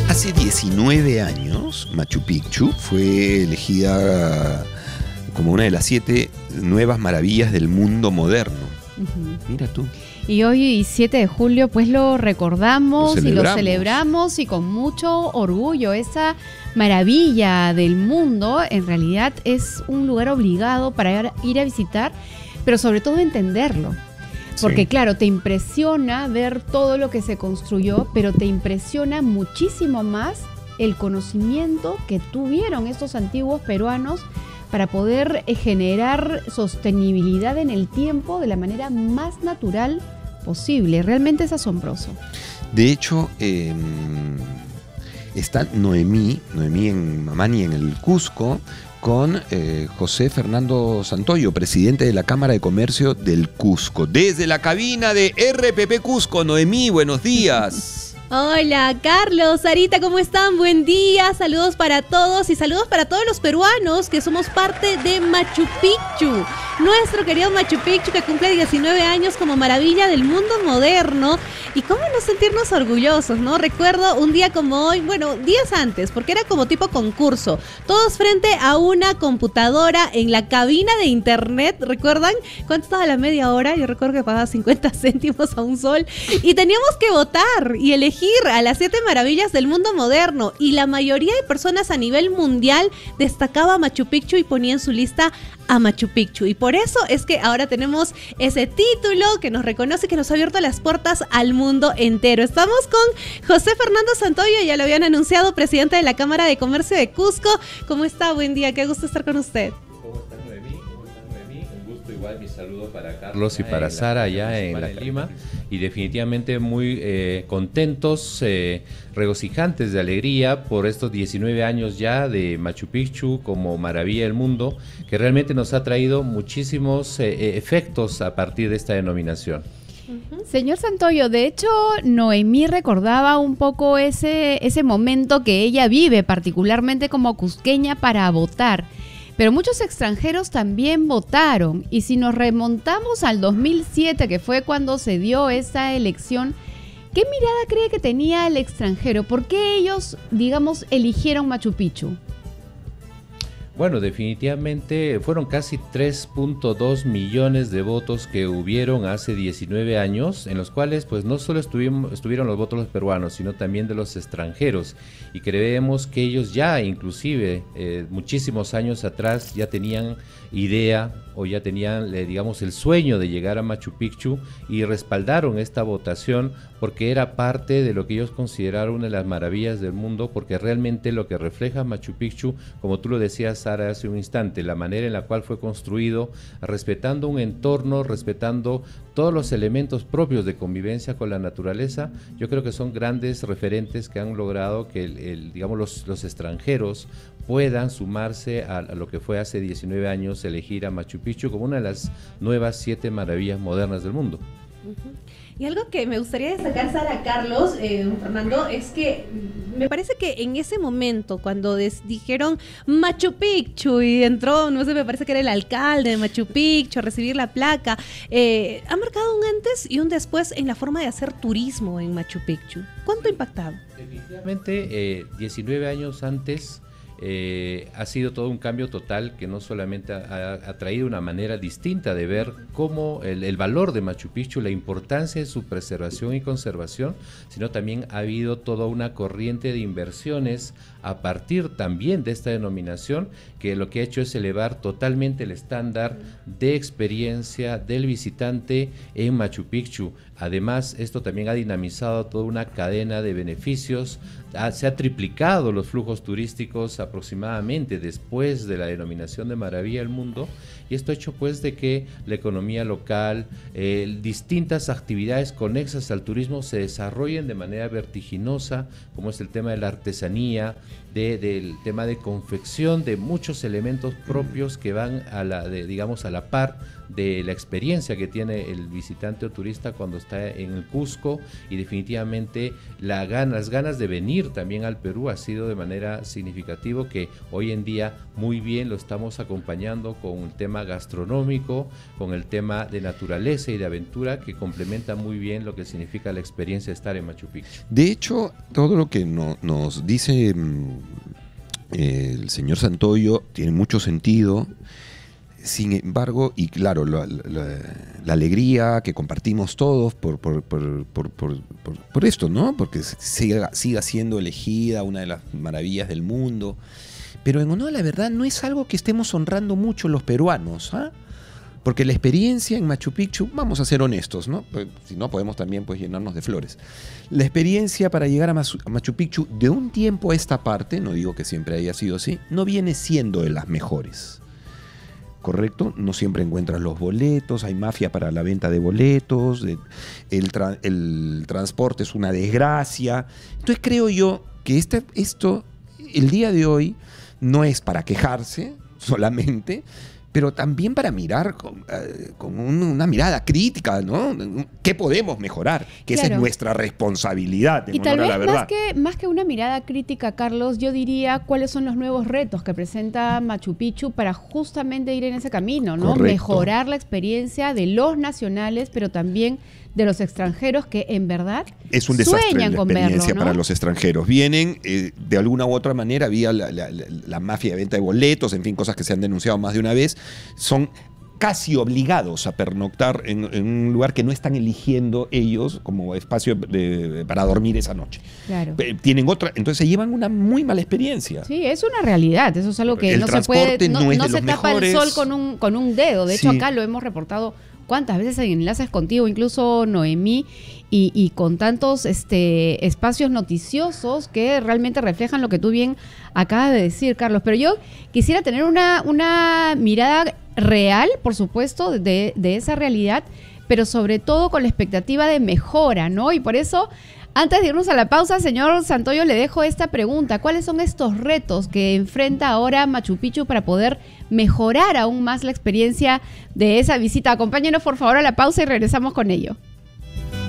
Hace 19 años, Machu Picchu fue elegida como una de las 7 nuevas maravillas del mundo moderno. Mira tú. Y hoy, 7 de julio, pues lo recordamos y lo celebramos y con mucho orgullo. Esa maravilla del mundo en realidad es un lugar obligado para ir a visitar, pero sobre todo entenderlo. Porque claro, te impresiona ver todo lo que se construyó, pero te impresiona muchísimo más el conocimiento que tuvieron estos antiguos peruanos para poder generar sostenibilidad en el tiempo de la manera más natural posible. Realmente es asombroso. De hecho, está Noemí en Mamani, en el Cusco, con José Fernando Santoyo, presidente de la Cámara de Comercio del Cusco. Desde la cabina de RPP Cusco, Noemí, buenos días. Hola, Carlos, Sarita, ¿cómo están? Buen día, saludos para todos y saludos para todos los peruanos que somos parte de Machu Picchu. Nuestro querido Machu Picchu que cumple 19 años como maravilla del mundo moderno. Y cómo no sentirnos orgullosos, ¿no? Recuerdo un día como hoy, bueno, días antes, porque era como tipo concurso. Todos frente a una computadora en la cabina de internet, ¿recuerdan? ¿Cuánto estaba la media hora? Yo recuerdo que pagaba 50 céntimos a un sol. Y teníamos que votar y elegir a las 7 maravillas del mundo moderno. Y la mayoría de personas a nivel mundial destacaba a Machu Picchu y ponía en su lista a Machu Picchu. Y por eso es que ahora tenemos ese título que nos reconoce, que nos ha abierto las puertas al mundo entero. Estamos con José Fernando Santoyo, ya lo habían anunciado, presidente de la Cámara de Comercio de Cusco. ¿Cómo está? Buen día, qué gusto estar con usted. ¿Cómo está Noemí? Un gusto, igual mi saludo para Carlos y para Sara allá en la Lima. Y definitivamente muy contentos, regocijantes de alegría por estos 19 años ya de Machu Picchu como maravilla del mundo, que realmente nos ha traído muchísimos efectos a partir de esta denominación. Señor Santoyo, de hecho, Noemí recordaba un poco ese momento que ella vive, particularmente como cusqueña, para votar. Pero muchos extranjeros también votaron. Y si nos remontamos al 2007, que fue cuando se dio esa elección, ¿qué mirada cree que tenía el extranjero? ¿Por qué ellos, digamos, eligieron Machu Picchu? Bueno, definitivamente fueron casi 3.2 millones de votos que hubieron hace 19 años, en los cuales pues no solo estuvieron los votos de los peruanos, sino también de los extranjeros, y creemos que ellos ya inclusive muchísimos años atrás ya tenían idea o ya tenían, digamos, el sueño de llegar a Machu Picchu y respaldaron esta votación porque era parte de lo que ellos consideraron una de las maravillas del mundo, porque realmente lo que refleja Machu Picchu, como tú lo decías, Sara, hace un instante, la manera en la cual fue construido, respetando un entorno, respetando todos los elementos propios de convivencia con la naturaleza, yo creo que son grandes referentes que han logrado que digamos los extranjeros puedan sumarse a lo que fue hace 19 años elegir a Machu Picchu como una de las nuevas 7 maravillas modernas del mundo. Y algo que me gustaría destacar, Sara, Carlos, Fernando, es que me parece que en ese momento, cuando dijeron Machu Picchu y entró, no sé, me parece que era el alcalde de Machu Picchu a recibir la placa, ha marcado un antes y un después en la forma de hacer turismo en Machu Picchu. ¿Cuánto ha impactado? Definitivamente, 19 años antes, ha sido todo un cambio total que no solamente ha traído una manera distinta de ver cómo el valor de Machu Picchu, la importancia de su preservación y conservación, sino también ha habido toda una corriente de inversiones a partir también de esta denominación, que lo que ha hecho es elevar totalmente el estándar de experiencia del visitante en Machu Picchu. Además, esto también ha dinamizado toda una cadena de beneficios, se ha triplicado los flujos turísticos aproximadamente después de la denominación de Maravilla del Mundo, y esto ha hecho pues de que la economía local, distintas actividades conexas al turismo se desarrollen de manera vertiginosa, como es el tema de la artesanía, del tema de confección, de muchos elementos propios que van a la par de la experiencia que tiene el visitante o turista cuando está en el Cusco, y definitivamente las ganas de venir también al Perú ha sido de manera significativa algo que hoy en día muy bien lo estamos acompañando con el tema gastronómico, con el tema de naturaleza y de aventura, que complementa muy bien lo que significa la experiencia de estar en Machu Picchu. De hecho, todo lo que nos dice el señor Santoyo tiene mucho sentido. Sin embargo, y claro, la alegría que compartimos todos por esto, ¿no? Porque siga siendo elegida una de las maravillas del mundo. Pero en honor a la verdad no es algo que estemos honrando mucho los peruanos, ¿ah? Porque la experiencia en Machu Picchu, vamos a ser honestos, ¿no? Pues, si no, podemos también pues, llenarnos de flores. La experiencia para llegar a Machu Picchu de un tiempo a esta parte, no digo que siempre haya sido así, no viene siendo de las mejores. ¿Correcto? No siempre encuentras los boletos, hay mafia para la venta de boletos, el transporte es una desgracia. Entonces creo yo que esto, el día de hoy, no es para quejarse solamente, pero también para mirar con una mirada crítica, ¿no? ¿Qué podemos mejorar? Que claro, esa es nuestra responsabilidad, en honor a la verdad. Más que una mirada crítica, Carlos, yo diría cuáles son los nuevos retos que presenta Machu Picchu para justamente ir en ese camino, ¿no? Correcto. Mejorar la experiencia de los nacionales, pero también de los extranjeros que en verdad es un desastre la experiencia verlo, ¿no? para los extranjeros. Vienen de alguna u otra manera vía la mafia de venta de boletos, en fin, cosas que se han denunciado más de una vez, son casi obligados a pernoctar en un lugar que no están eligiendo ellos como espacio para dormir esa noche. Claro. Tienen otra, entonces se llevan una muy mala experiencia. Sí, es una realidad, eso es algo que no se puede, no se tapa el sol con un dedo. De hecho, acá lo hemos reportado cuántas veces en enlaces contigo, incluso Noemí, y con tantos espacios noticiosos que realmente reflejan lo que tú bien acabas de decir, Carlos. Pero yo quisiera tener una mirada real, por supuesto, de esa realidad, pero sobre todo con la expectativa de mejora, ¿no? Y por eso, antes de irnos a la pausa, señor Santoyo, le dejo esta pregunta. ¿Cuáles son estos retos que enfrenta ahora Machu Picchu para poder mejorar aún más la experiencia de esa visita? Acompáñenos, por favor, a la pausa y regresamos con ello.